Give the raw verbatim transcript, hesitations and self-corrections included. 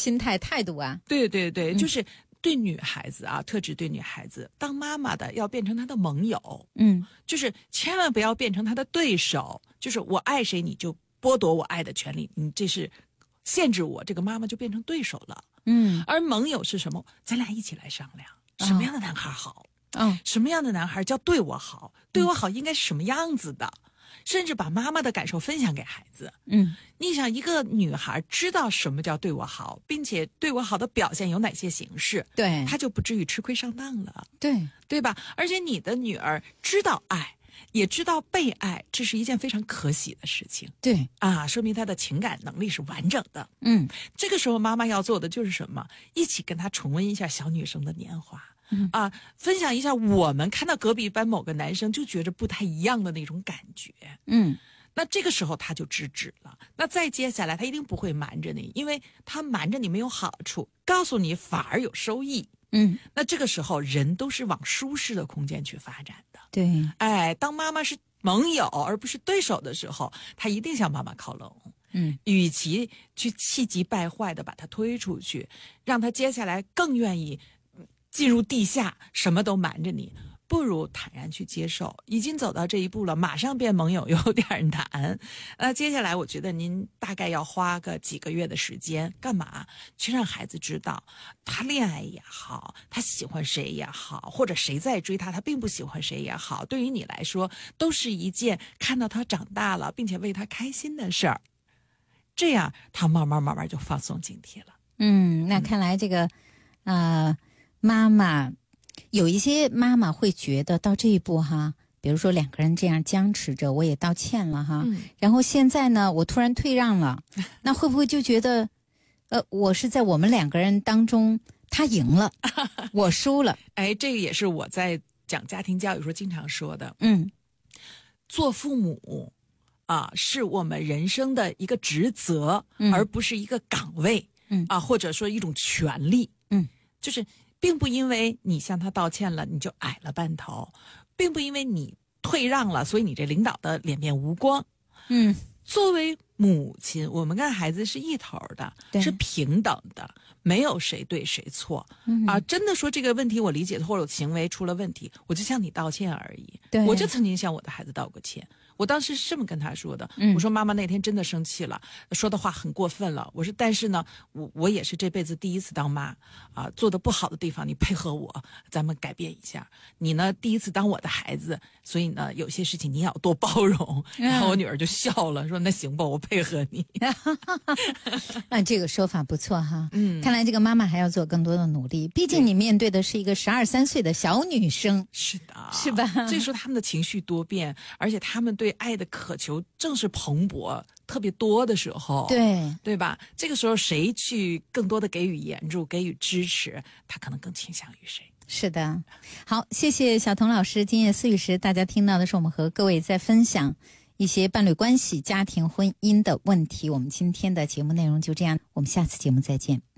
心态态度啊。 对对对，嗯、就是对女孩子啊，特指对女孩子，当妈妈的要变成她的盟友， 嗯， 就是千万不要变成她的对手，就是我爱谁你就剥夺我爱的权利，你这是限制我，这个妈妈就变成对手了。 嗯， 而盟友是什么？咱俩一起来商量，什么样的男孩好？ 嗯， 什么样的男孩叫对我好？对我好应该是什么样子的？甚至把妈妈的感受分享给孩子。 嗯， 你想一个女孩知道什么叫对我好，并且对我好的表现有哪些形式， 对， 她就不至于吃亏上当了。 对， 对吧？而且你的女儿知道爱，也知道被爱，这是一件非常可喜的事情。 对啊，说明她的情感能力是完整的。 嗯， 这个时候妈妈要做的就是什么？一起跟她重温一下小女生的年华。 嗯啊，分享一下我们看到隔壁班某个男生就觉着不太一样的那种感觉。 嗯， 那这个时候他就制止了。那再接下来他一定不会瞒着你，因为他瞒着你没有好处，告诉你反而有收益。 嗯， 那这个时候人都是往舒适的空间去发展的。 对， 哎，当妈妈是盟友而不是对手的时候，他一定向妈妈靠拢。 嗯， 与其去气急败坏的把他推出去，让他接下来更愿意进入地下，什么都瞒着你，不如坦然去接受。已经走到这一步了，马上变盟友有点难。那接下来我觉得您大概要花个几个月的时间，干嘛？去让孩子知道，他恋爱也好，他喜欢谁也好，或者谁在追他，他并不喜欢谁也好，对于你来说都是一件看到他长大了并且为他开心的事儿。这样他慢慢慢慢就放松警惕了。 嗯，那看来这个呃妈妈有一些妈妈会觉得到这一步哈，比如说两个人这样僵持着，我也道歉了哈， 嗯、 然后现在呢我突然退让了，那会不会就觉得呃我是在我们两个人当中他赢了我输了？ 哎，这个也是我在讲家庭教育时候经常说的。 嗯， 做父母啊是我们人生的一个职责、嗯、而不是一个岗位。嗯啊，或者说一种权利。 嗯， 就是并不因为你向他道歉了你就矮了半头，并不因为你退让了所以你这领导的脸面无光。 嗯， 作为母亲，我们跟孩子是一头的，是平等的，没有谁对谁错。嗯、啊，真的说这个问题我理解或者行为出了问题，我就向你道歉而已。 对， 我就曾经向我的孩子道过歉。我当时是这么跟他说的， 嗯、 我说妈妈那天真的生气了，说的话很过分了。我说但是呢，我我也是这辈子第一次当妈啊，做的不好的地方你配合我，咱们改变一下。你呢第一次当我的孩子，所以呢有些事情你也要多包容。嗯、然后我女儿就笑了，说那行吧，我配合你。 那这个说法不错哈， 嗯， 看来这个妈妈还要做更多的努力，毕竟你面对的是一个十二三岁的小女生。 是的， 是吧？ 所以说他们的情绪多变，而且他们对爱的渴求正是蓬勃特别多的时候， 对对吧？这个时候谁去更多的给予援助给予支持，他可能更倾向于谁。 是的，好，谢谢小童老师。今夜思语时大家听到的是我们和各位在分享一些伴侣关系家庭婚姻的问题。我们今天的节目内容就这样，我们下次节目再见。